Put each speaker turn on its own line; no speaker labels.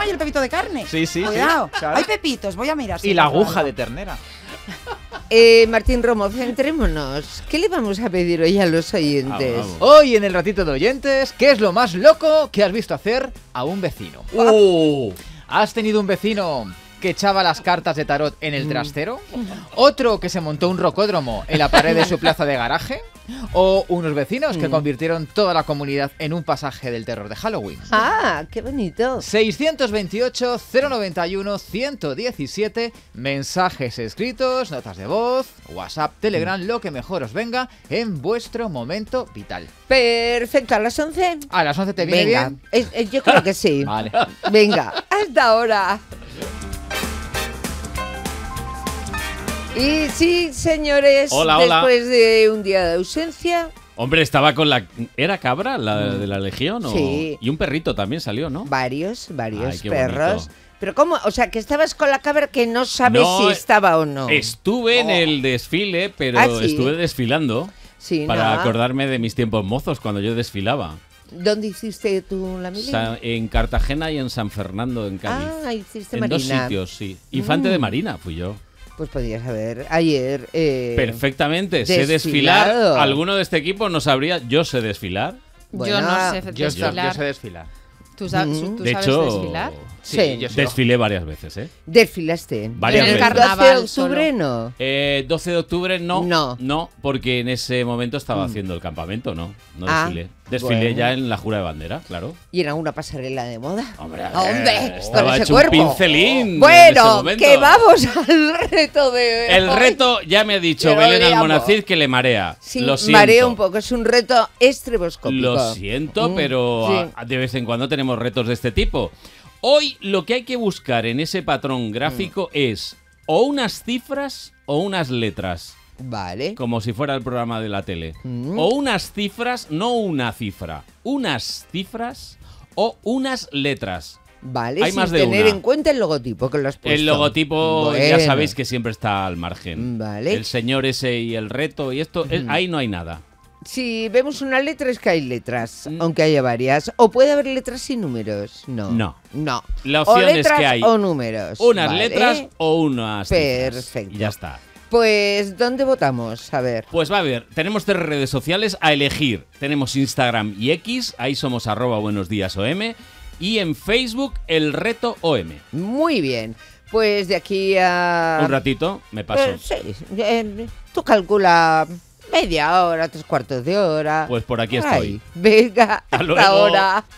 y el pepito de carne.
Sí, sí,
Cuidado.
sí, claro.
Hay pepitos, voy a mirar.
Y la aguja de ternera.
Martín Romo, centrémonos. ¿Qué le vamos a pedir hoy a los oyentes?
Vamos.
Hoy en el ratito de oyentes, ¿qué es lo más loco que has visto hacer a un vecino? ¿Has tenido un vecino que echaba las cartas de tarot en el trastero? ¿Otro que se montó un rocódromo en la pared de su plaza de garaje? ¿O unos vecinos que convirtieron toda la comunidad en un pasaje del terror de Halloween?
Ah, qué bonito.
628-091-117, mensajes escritos, notas de voz, WhatsApp, Telegram, lo que mejor os venga en vuestro momento vital.
Perfecto, ¿a las 11?
¿A las 11 te viene
Venga,
bien?
yo creo que sí.
Vale.
Venga, hasta ahora. Y sí, señores,
Hola, hola.
después de un día de ausencia,
Hombre, estaba con la... ¿Era cabra la de la Legión? ¿O?
Sí.
Y un perrito también salió, ¿no?
varios
Ay, qué
perros.
bonito.
Pero ¿cómo? O sea, que estabas con la cabra que no sabes
No,
si estaba o no.
Estuve en el desfile, pero
¿Ah, sí?
estuve desfilando
Sí,
para
¿no?
acordarme de mis tiempos mozos cuando yo desfilaba.
¿Dónde hiciste tú la mili?
En Cartagena y en San Fernando, en Cádiz.
Ah, hiciste
en
Marina.
dos sitios, sí. Infante de Marina fui yo.
Pues podías haber ayer.
Perfectamente, sé
desfilado.
desfilar. ¿Alguno de este equipo no sabría? Yo sé desfilar.
Bueno,
yo no sé
Yo
desfilar.
sé desfilar.
¿Tú sabes
De
sabes
hecho,
desfilar?
Sí.
yo sí.
desfilé varias veces, ¿eh?
Desfilaste.
Varias
En el
veces.
carnaval
12 de octubre
solo.
no.
12 de octubre no.
No.
No, porque en ese momento estaba haciendo el campamento, no. No
Ah,
desfilé. Desfilé
bueno.
ya en la jura de bandera, claro.
¿Y en alguna pasarela de moda?
Hombre,
¡Hombre!
estaba
Con ese
hecho
cuerpo.
un pincelín. en ese
Bueno,
momento.
que vamos al reto de
El
hoy.
reto ya me ha dicho
Que lo
Belén
veamos.
Almonacid que le marea.
Sí,
Lo siento.
mareo un poco. Es un reto estriboscópico.
Lo siento, pero
sí.
de vez en cuando tenemos retos de este tipo. Hoy lo que hay que buscar en ese patrón gráfico es o unas cifras o unas letras,
Vale.
como si fuera el programa de la tele. O unas cifras, no una cifra, unas cifras o unas letras.
Vale,
Hay
sin
más de
tener
una.
en cuenta el logotipo que lo has puesto.
El logotipo ya
Bueno.
sabéis que siempre está al margen.
Vale.
El señor ese y el reto y esto, ahí no hay nada.
Si vemos una letra es que hay letras, aunque haya varias. O puede haber letras sin números. No.
No.
No.
La
o
opción es
letras
que hay
o números.
Unas
Vale.
letras o unas cifras.
Perfecto.
Y ya está.
Pues, ¿dónde votamos? A ver.
Pues va a ver, tenemos 3 redes sociales a elegir. Tenemos Instagram y X, ahí somos @buenosdíasOM. Y en Facebook, el reto OM.
Muy bien. Pues de aquí a...
Un ratito, me paso.
Sí. Tú calcula media hora, 3/4 de hora.
Pues por aquí
Ay,
estoy.
venga, hasta
luego.
ahora.